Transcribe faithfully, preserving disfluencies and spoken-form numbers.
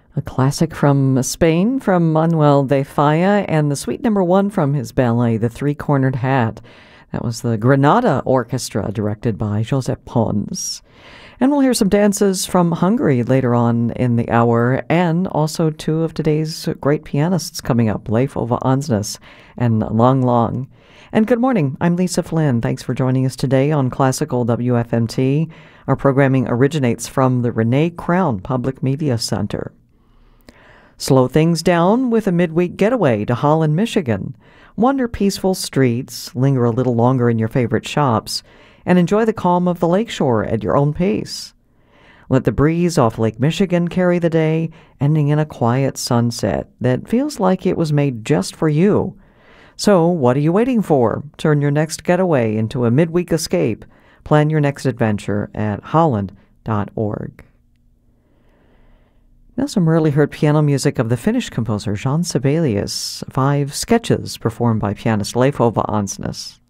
A classic from Spain from Manuel de Falla, and the suite number one from his ballet, The Three-Cornered Hat. That was the Granada Orchestra, directed by Josep Pons. And we'll hear some dances from Hungary later on in the hour, and also two of today's great pianists coming up, Leif Ove Ansnes and Lang Lang. And good morning, I'm Lisa Flynn. Thanks for joining us today on Classical W F M T. Our programming originates from the Renee Crown Public Media Center. Slow things down with a midweek getaway to Holland, Michigan. Wander peaceful streets, linger a little longer in your favorite shops, and enjoy the calm of the lakeshore at your own pace. Let the breeze off Lake Michigan carry the day, ending in a quiet sunset that feels like it was made just for you. So, what are you waiting for? Turn your next getaway into a midweek escape. Plan your next adventure at holland dot org. Now some rarely heard piano music of the Finnish composer Jean Sibelius, five sketches performed by pianist Leif Ove Ansnes.